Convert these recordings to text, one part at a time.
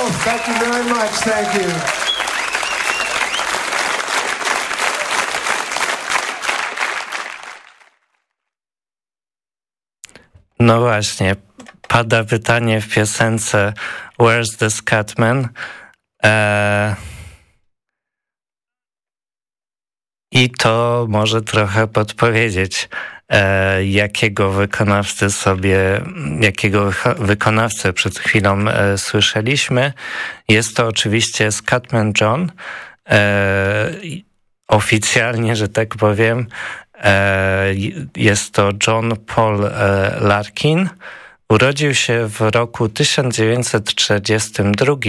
Oh, thank you very much. Thank you. No właśnie, pada pytanie w piosence Where's the Scatman? I to może trochę podpowiedzieć, jakiego wykonawcę przed chwilą słyszeliśmy. Jest to oczywiście Scatman John. Oficjalnie, że tak powiem, jest to John Paul Larkin. Urodził się w roku 1942,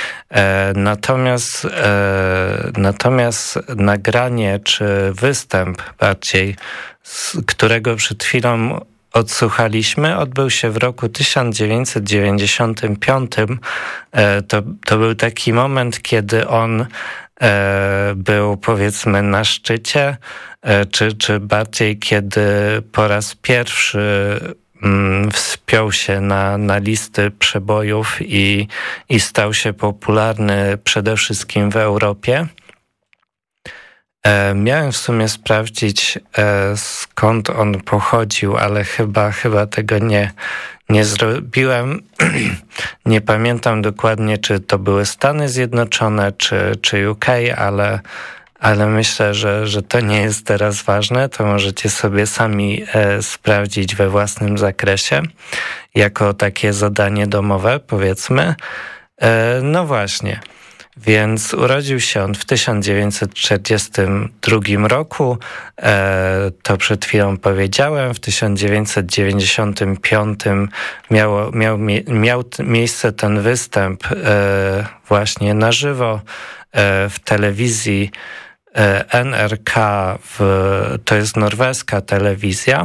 natomiast nagranie czy występ bardziej, którego przed chwilą odsłuchaliśmy, odbył się w roku 1995. To był taki moment, kiedy on był, powiedzmy, na szczycie, czy bardziej kiedy po raz pierwszy wspiął się na listy przebojów i stał się popularny przede wszystkim w Europie. Miałem w sumie sprawdzić, skąd on pochodził, ale chyba tego nie zrobiłem. Nie pamiętam dokładnie, czy to były Stany Zjednoczone, czy UK, ale myślę, że to nie jest teraz ważne. To możecie sobie sami sprawdzić we własnym zakresie, jako takie zadanie domowe, powiedzmy. No właśnie, więc urodził się on w 1942 roku, to przed chwilą powiedziałem. W 1995 miał miejsce ten występ właśnie na żywo w telewizji NRK, to jest norweska telewizja.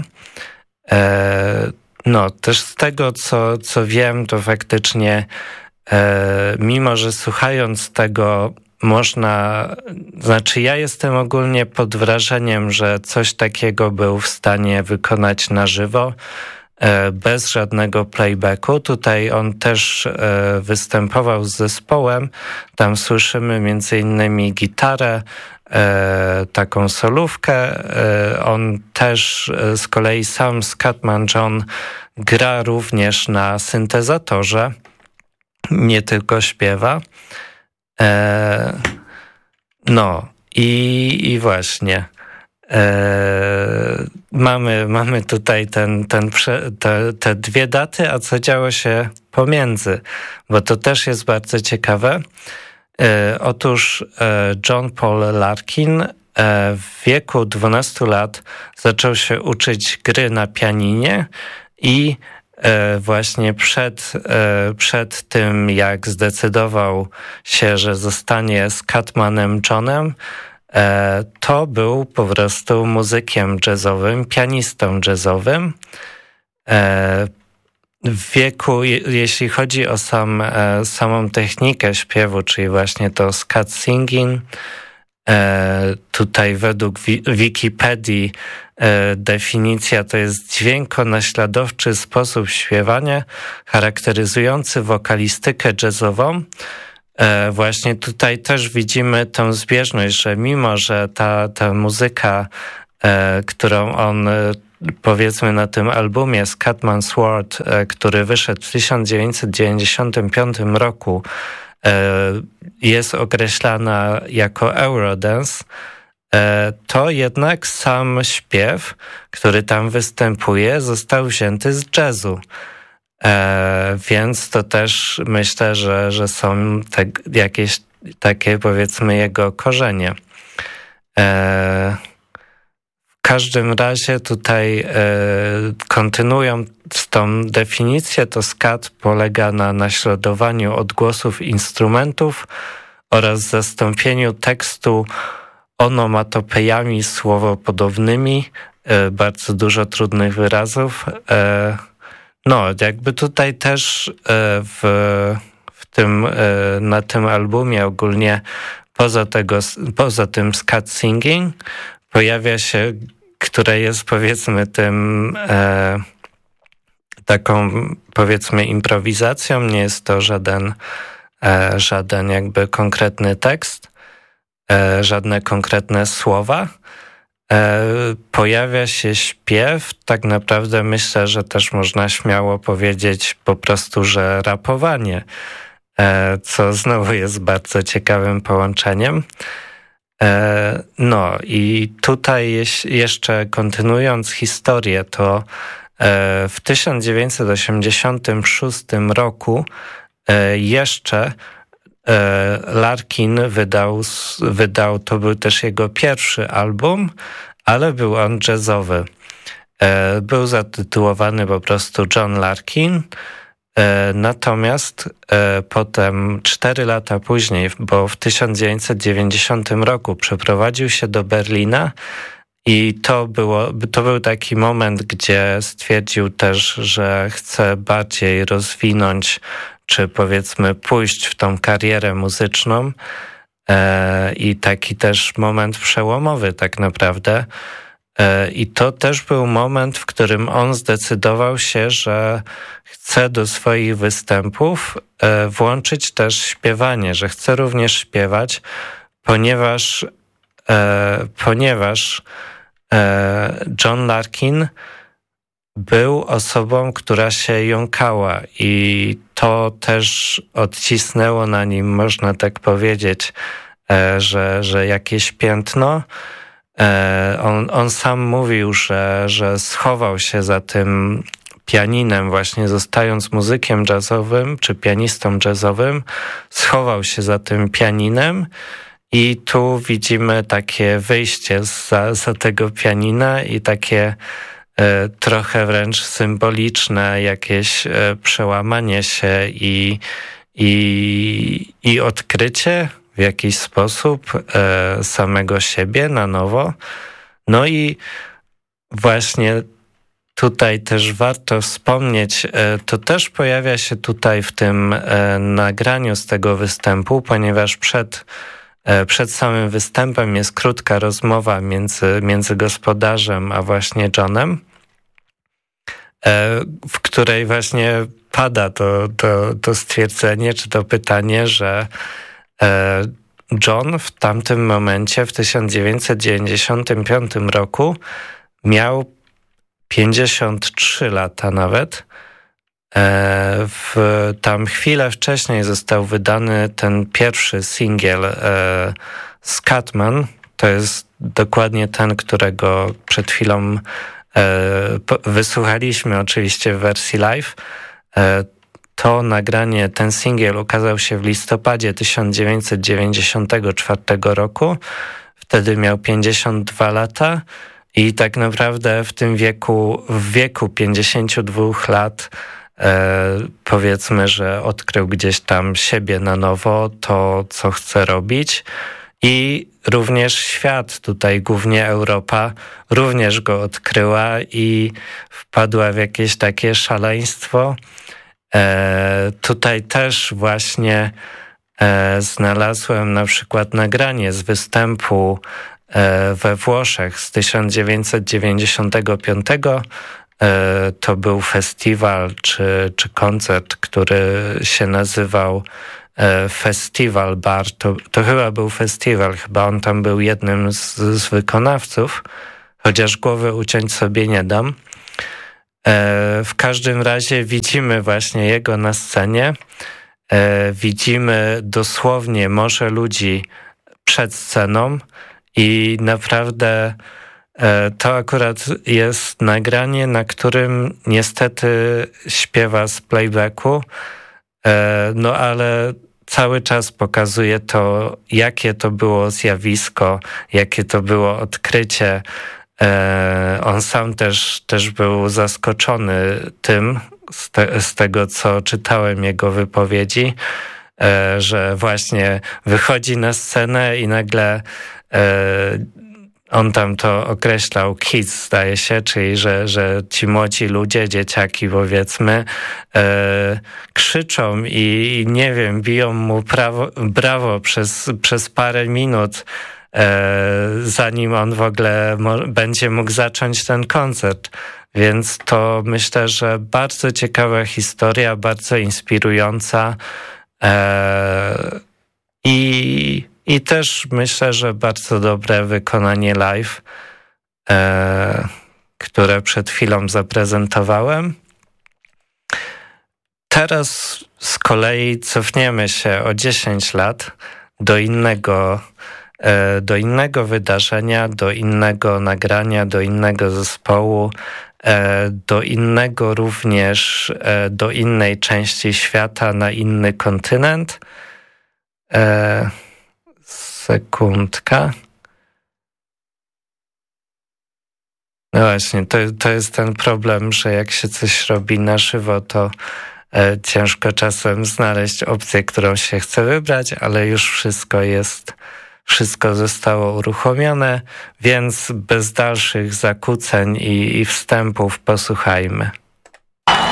No, też z tego, co wiem, to faktycznie mimo że słuchając tego ja jestem ogólnie pod wrażeniem, że coś takiego był w stanie wykonać na żywo, bez żadnego playbacku. Tutaj on też występował z zespołem. Tam słyszymy między innymi gitarę, taką solówkę. On też z kolei sam Scatman John gra również na syntezatorze, nie tylko śpiewa. No i właśnie mamy tutaj te dwie daty, a co działo się pomiędzy, bo to też jest bardzo ciekawe. Otóż John Paul Larkin w wieku 12 lat zaczął się uczyć gry na pianinie i właśnie przed tym, jak zdecydował się, że zostanie Scatmanem Johnem, to był po prostu muzykiem jazzowym, pianistą jazzowym. W wieku, jeśli chodzi o samą technikę śpiewu, czyli właśnie to scat singing, tutaj według Wikipedii definicja to jest dźwiękonaśladowczy sposób śpiewania charakteryzujący wokalistykę jazzową. Właśnie tutaj też widzimy tę zbieżność, że mimo, że ta muzyka, którą on, powiedzmy, na tym albumie Scatman's World, który wyszedł w 1995 roku, jest określana jako Eurodance, to jednak sam śpiew, który tam występuje, został wzięty z jazzu. Więc to też myślę, że są jakieś takie, powiedzmy, jego korzenie. W każdym razie tutaj kontynuując tą definicję, to scat polega na naśladowaniu odgłosów instrumentów oraz zastąpieniu tekstu onomatopejami słowopodobnymi, bardzo dużo trudnych wyrazów. No, jakby tutaj też na tym albumie ogólnie poza tym scat singing pojawia się, które jest, powiedzmy, tym taką, powiedzmy, improwizacją. Nie jest to żaden żaden jakby konkretny tekst, żadne konkretne słowa. Pojawia się śpiew, tak naprawdę myślę, że też można śmiało powiedzieć po prostu, że rapowanie, co znowu jest bardzo ciekawym połączeniem. No i tutaj jeszcze kontynuując historię, to w 1986 roku jeszcze Larkin wydał, to był też jego pierwszy album, ale był on jazzowy. Był zatytułowany po prostu John Larkin, natomiast potem 4 lata później, bo w 1990 roku przeprowadził się do Berlina i to był taki moment, gdzie stwierdził też, że chce bardziej rozwinąć czy powiedzmy pójść w tą karierę muzyczną i taki też moment przełomowy tak naprawdę. I to też był moment, w którym on zdecydował się, że chce do swoich występów włączyć też śpiewanie, że chce również śpiewać, ponieważ John Larkin był osobą, która się jąkała i to też odcisnęło na nim, można tak powiedzieć, że jakieś piętno. On sam mówił, że schował się za tym pianinem, właśnie zostając muzykiem jazzowym czy pianistą jazzowym, schował się za tym pianinem i tu widzimy takie wyjście za tego pianina i takie trochę wręcz symboliczne jakieś przełamanie się i odkrycie w jakiś sposób samego siebie na nowo. No i właśnie tutaj też warto wspomnieć, to też pojawia się tutaj w tym nagraniu z tego występu, ponieważ przed samym występem jest krótka rozmowa między gospodarzem a właśnie Johnem, w której właśnie pada to stwierdzenie, czy to pytanie, że John w tamtym momencie, w 1995 roku miał 53 lata nawet. Tam chwilę wcześniej został wydany ten pierwszy singiel Scatman. To jest dokładnie ten, którego przed chwilą wysłuchaliśmy oczywiście w wersji live. To nagranie, ten singiel ukazał się w listopadzie 1994 roku. Wtedy miał 52 lata i tak naprawdę w wieku 52 lat powiedzmy, że odkrył gdzieś tam siebie na nowo, to co chce robić i również świat, tutaj głównie Europa, również go odkryła i wpadła w jakieś takie szaleństwo. Tutaj też właśnie znalazłem na przykład nagranie z występu we Włoszech z 1995. To był festiwal czy koncert, który się nazywał Festival Bar. To chyba był festiwal, chyba on tam był jednym z wykonawców, chociaż głowy uciąć sobie nie dam. W każdym razie widzimy właśnie jego na scenie. Widzimy dosłownie morze ludzi przed sceną i naprawdę to akurat jest nagranie, na którym niestety śpiewa z playbacku, no ale cały czas pokazuje to, jakie to było zjawisko, jakie to było odkrycie. On sam też był zaskoczony tym, z tego co czytałem jego wypowiedzi, że właśnie wychodzi na scenę i nagle on tam to określał kids, zdaje się, czyli że ci młodzi ludzie, dzieciaki powiedzmy, krzyczą i nie wiem, biją mu brawo przez parę minut, zanim on w ogóle będzie mógł zacząć ten koncert. Więc to myślę, że bardzo ciekawa historia, bardzo inspirująca. I też myślę, że bardzo dobre wykonanie live, które przed chwilą zaprezentowałem. Teraz z kolei cofniemy się o 10 lat do innego wydarzenia, do innego nagrania, do innego zespołu, do innego również, do innej części świata, na inny kontynent. Sekundka. No właśnie, to jest ten problem, że jak się coś robi na żywo, to ciężko czasem znaleźć opcję, którą się chce wybrać, ale już wszystko zostało uruchomione, więc bez dalszych zakłóceń i wstępów posłuchajmy.